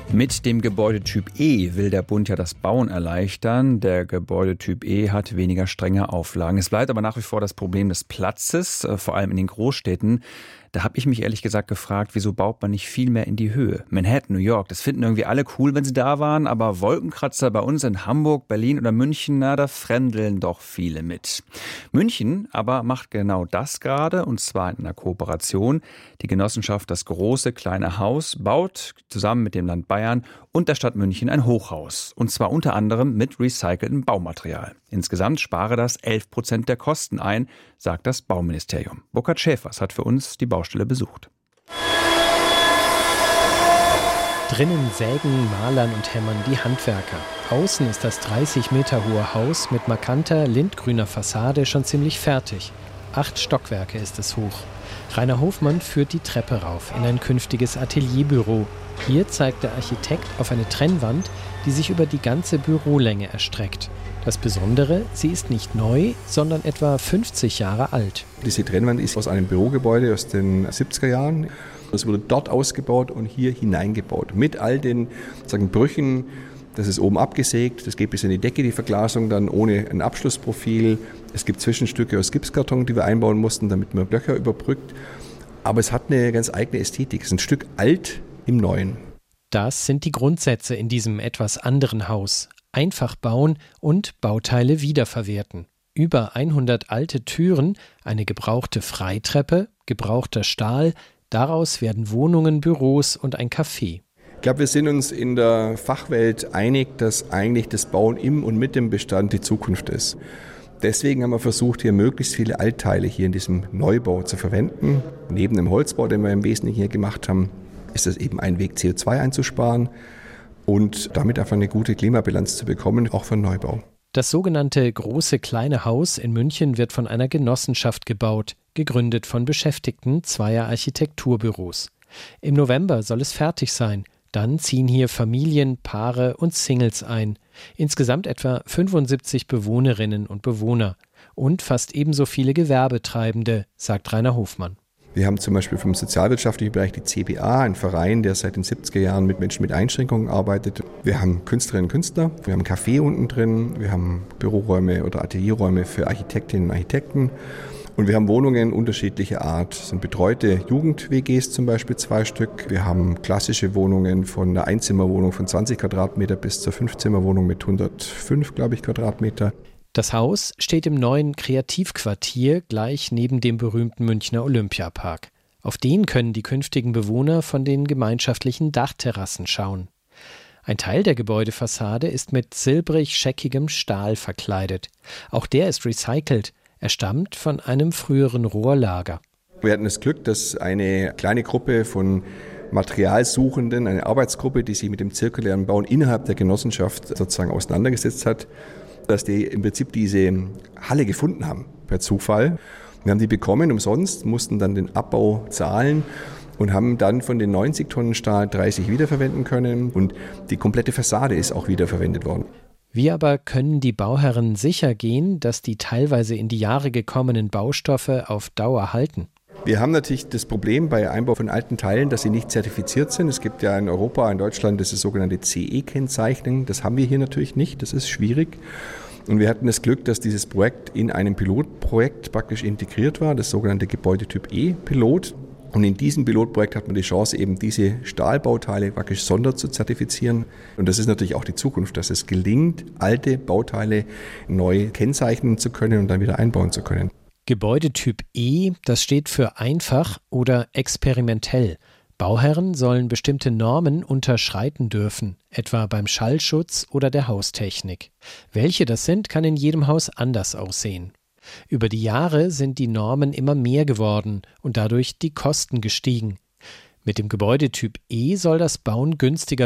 Mit dem Gebäudetyp E will der Bund ja das Bauen erleichtern. Der Gebäudetyp E hat weniger strenge Auflagen. Es bleibt aber nach wie vor das Problem des Platzes, vor allem in den Großstädten. Da habe ich mich ehrlich gesagt gefragt, wieso baut man nicht viel mehr in die Höhe? Manhattan, New York, das finden irgendwie alle cool, wenn sie da waren, aber Wolkenkratzer bei uns in Hamburg, Berlin oder München, da fremdeln doch viele mit. München aber macht genau das gerade, und zwar in einer Kooperation. Die Genossenschaft Das große kleine Haus baut zusammen mit dem Land Bayern und der Stadt München ein Hochhaus. Und zwar unter anderem mit recyceltem Baumaterial. Insgesamt spare das 11% der Kosten ein, sagt das Bauministerium. Burkhard Schäfers hat für uns die Baustelle besucht. Drinnen sägen, malern und hämmern die Handwerker. Außen ist das 30 Meter hohe Haus mit markanter lindgrüner Fassade schon ziemlich fertig. 8 Stockwerke ist es hoch. Rainer Hofmann führt die Treppe rauf in ein künftiges Atelierbüro. Hier zeigt der Architekt auf eine Trennwand, die sich über die ganze Bürolänge erstreckt. Das Besondere, sie ist nicht neu, sondern etwa 50 Jahre alt. Diese Trennwand ist aus einem Bürogebäude aus den 70er Jahren. Es wurde dort ausgebaut und hier hineingebaut. Mit all den Brüchen, das ist oben abgesägt, das geht bis in die Decke, die Verglasung dann ohne ein Abschlussprofil. Es gibt Zwischenstücke aus Gipskarton, die wir einbauen mussten, damit man Löcher überbrückt. Aber es hat eine ganz eigene Ästhetik. Es ist ein Stück alt im Neuen. Das sind die Grundsätze in diesem etwas anderen Haus. Einfach bauen und Bauteile wiederverwerten. Über 100 alte Türen, eine gebrauchte Freitreppe, gebrauchter Stahl, daraus werden Wohnungen, Büros und ein Café. Ich glaube, wir sind uns in der Fachwelt einig, dass eigentlich das Bauen im und mit dem Bestand die Zukunft ist. Deswegen haben wir versucht, hier möglichst viele Altteile hier in diesem Neubau zu verwenden. Neben dem Holzbau, den wir im Wesentlichen hier gemacht haben, ist das eben ein Weg, CO2 einzusparen und damit einfach eine gute Klimabilanz zu bekommen, auch für Neubau. Das sogenannte große kleine Haus in München wird von einer Genossenschaft gebaut, gegründet von Beschäftigten zweier Architekturbüros. Im November soll es fertig sein. Dann ziehen hier Familien, Paare und Singles ein. Insgesamt etwa 75 Bewohnerinnen und Bewohner und fast ebenso viele Gewerbetreibende, sagt Rainer Hofmann. Wir haben zum Beispiel vom sozialwirtschaftlichen Bereich die CBA, ein Verein, der seit den 70er Jahren mit Menschen mit Einschränkungen arbeitet. Wir haben Künstlerinnen und Künstler, wir haben ein Café unten drin, wir haben Büroräume oder Atelierräume für Architektinnen und Architekten. Und wir haben Wohnungen unterschiedlicher Art. Es sind betreute Jugend-WGs zum Beispiel 2 Stück. Wir haben klassische Wohnungen von einer Einzimmerwohnung von 20 Quadratmeter bis zur 5-Zimmerwohnung mit 105, Quadratmeter. Das Haus steht im neuen Kreativquartier gleich neben dem berühmten Münchner Olympiapark. Auf den können die künftigen Bewohner von den gemeinschaftlichen Dachterrassen schauen. Ein Teil der Gebäudefassade ist mit silbrig-scheckigem Stahl verkleidet. Auch der ist recycelt. Er stammt von einem früheren Rohrlager. Wir hatten das Glück, dass eine kleine Gruppe von Materialsuchenden, eine Arbeitsgruppe, die sich mit dem zirkulären Bauen innerhalb der Genossenschaft sozusagen auseinandergesetzt hat, dass die im Prinzip diese Halle gefunden haben, per Zufall. Wir haben die bekommen umsonst, mussten dann den Abbau zahlen und haben dann von den 90 Tonnen Stahl 30 wiederverwenden können und die komplette Fassade ist auch wiederverwendet worden. Wie aber können die Bauherren sicher gehen, dass die teilweise in die Jahre gekommenen Baustoffe auf Dauer halten? Wir haben natürlich das Problem bei Einbau von alten Teilen, dass sie nicht zertifiziert sind. Es gibt ja in Europa, in Deutschland, das sogenannte CE-Kennzeichnung. Das haben wir hier natürlich nicht, das ist schwierig. Und wir hatten das Glück, dass dieses Projekt in einem Pilotprojekt praktisch integriert war, das sogenannte Gebäudetyp E-Pilot. Und in diesem Pilotprojekt hat man die Chance, eben diese Stahlbauteile praktisch sonder zu zertifizieren. Und das ist natürlich auch die Zukunft, dass es gelingt, alte Bauteile neu kennzeichnen zu können und dann wieder einbauen zu können. Gebäudetyp E, das steht für einfach oder experimentell. Bauherren sollen bestimmte Normen unterschreiten dürfen, etwa beim Schallschutz oder der Haustechnik. Welche das sind, kann in jedem Haus anders aussehen. Über die Jahre sind die Normen immer mehr geworden und dadurch die Kosten gestiegen. Mit dem Gebäudetyp E soll das Bauen günstiger